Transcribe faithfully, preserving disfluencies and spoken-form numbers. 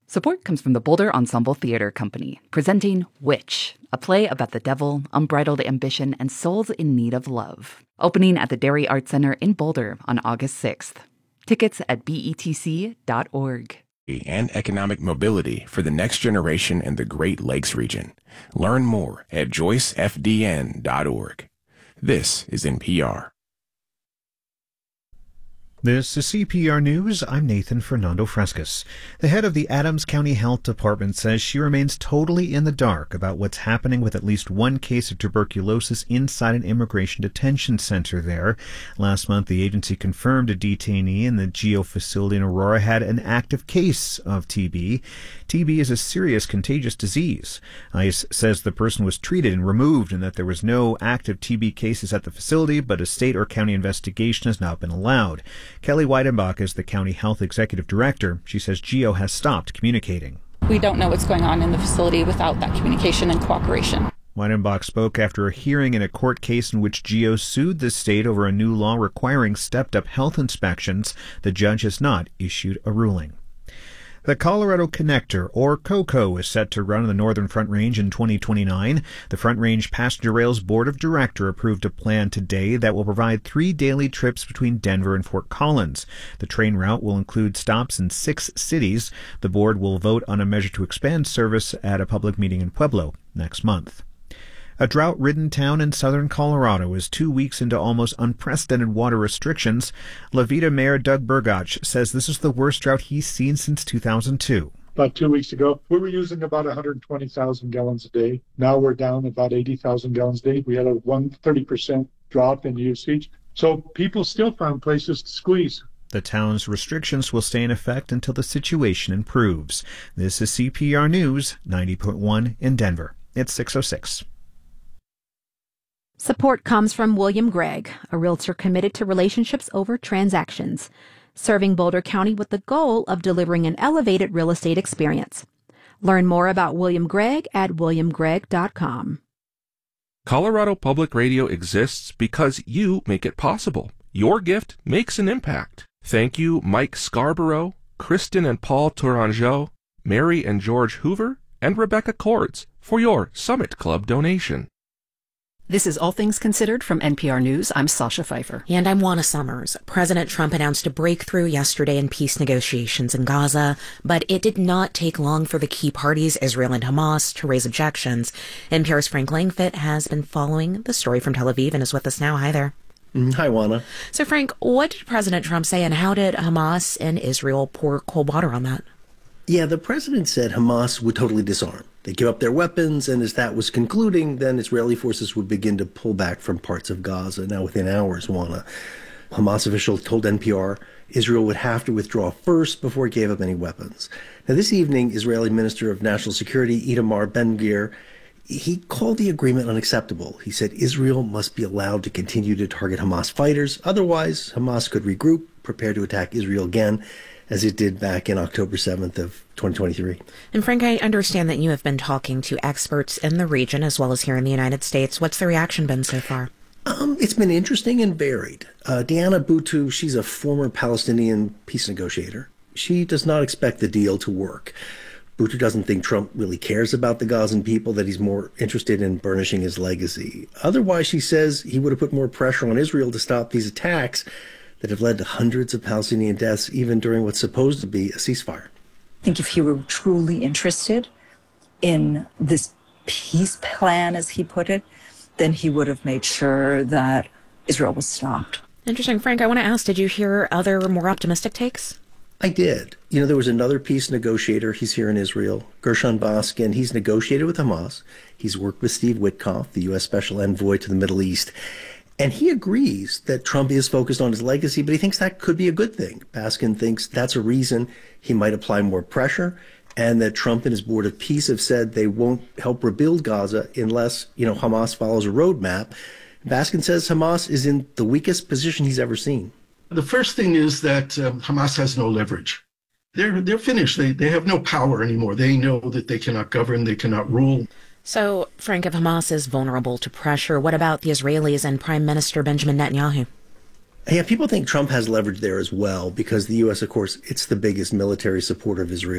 Support comes from the Boulder Ensemble Theater Company, presenting Witch, a play about the devil, unbridled ambition, and souls in need of love. Opening at the Dairy Arts Center in Boulder on August sixth. Tickets at B E T C dot org. And economic mobility for the next generation in the Great Lakes region. Learn more at joyce f d n dot org. This is N P R. This is C P R News. I'm Nathan Fernando Frescas. The head of the Adams County Health Department says she remains totally in the dark about what's happening with at least one case of tuberculosis inside an immigration detention center there. Last month, the agency confirmed a detainee in the Geo facility in Aurora had an active case of T B. T B is a serious contagious disease. ICE says the person was treated and removed and that there was no active T B cases at the facility, but a state or county investigation has not been allowed. Kelly Weidenbach is the county health executive director. She says Geo has stopped communicating. We don't know what's going on in the facility without that communication and cooperation. Weidenbach spoke after a hearing in a court case in which Geo sued the state over a new law requiring stepped-up health inspections. The judge has not issued a ruling. The Colorado Connector, or COCO, is set to run on the Northern Front Range in twenty twenty-nine. The Front Range Passenger Rail's Board of Directors approved a plan today that will provide three daily trips between Denver and Fort Collins. The train route will include stops in six cities. The board will vote on a measure to expand service at a public meeting in Pueblo next month. A drought-ridden town in southern Colorado is two weeks into almost unprecedented water restrictions. La Veta Mayor Doug Burgach says this is the worst drought he's seen since two thousand two. About two weeks ago, we were using about one hundred twenty thousand gallons a day. Now we're down about eighty thousand gallons a day. We had a one hundred thirty percent drop in usage. So people still found places to squeeze. The town's restrictions will stay in effect until the situation improves. This is C P R News, ninety point one in Denver. It's six oh six. Support comes from William Gregg, a realtor committed to relationships over transactions, serving Boulder County with the goal of delivering an elevated real estate experience. Learn more about William Gregg at william gregg dot com. Colorado Public Radio exists because you make it possible. Your gift makes an impact. Thank you, Mike Scarborough, Kristen and Paul Tourangeau, Mary and George Hoover, and Rebecca Cords for your Summit Club donation. This is All Things Considered from N P R News. I'm Sasha Pfeiffer. And I'm Juana Summers. President Trump announced a breakthrough yesterday in peace negotiations in Gaza, but it did not take long for the key parties, Israel and Hamas, to raise objections. N P R's Frank Langfitt has been following the story from Tel Aviv and is with us now. Hi there. Hi, Juana. So, Frank, what did President Trump say, and how did Hamas and Israel pour cold water on that? Yeah, the president said Hamas would totally disarm. They give up their weapons, and as that was concluding, then Israeli forces would begin to pull back from parts of Gaza. Now, within hours, Juana, Hamas official told N P R Israel would have to withdraw first before it gave up any weapons. Now, this evening, Israeli Minister of National Security Itamar Ben-Gvir, he called the agreement unacceptable. He said Israel must be allowed to continue to target Hamas fighters. Otherwise, Hamas could regroup, prepare to attack Israel again, as it did back in October seventh of twenty twenty-three. And Frank, I understand that you have been talking to experts in the region as well as here in the United States. What's the reaction been so far? Um, it's been interesting and varied. Uh, Diana Boutou, she's a former Palestinian peace negotiator. She does not expect the deal to work. Boutou doesn't think Trump really cares about the Gazan people, that he's more interested in burnishing his legacy. Otherwise, she says he would have put more pressure on Israel to stop these attacks that have led to hundreds of Palestinian deaths, even during what's supposed to be a ceasefire. I think if he were truly interested in this peace plan, as he put it, then he would have made sure that Israel was stopped. Interesting. Frank, I want to ask, did you hear other more optimistic takes? I did. You know, there was another peace negotiator. He's here in Israel, Gershon Baskin. He's negotiated with Hamas. He's worked with Steve Witkoff, the U S Special Envoy to the Middle East. And he agrees that Trump is focused on his legacy, but he thinks that could be a good thing. Baskin thinks that's a reason he might apply more pressure, and that Trump and his Board of Peace have said they won't help rebuild Gaza unless, you know, Hamas follows a roadmap. Baskin says Hamas is in the weakest position he's ever seen. The first thing is that um, Hamas has no leverage. They're they're finished. They they have no power anymore. They know that they cannot govern, they cannot rule. So, Frank, if Hamas is vulnerable to pressure, what about the Israelis and Prime Minister Benjamin Netanyahu? Yeah, people think Trump has leverage there as well because the U S, of course, it's the biggest military supporter of Israel.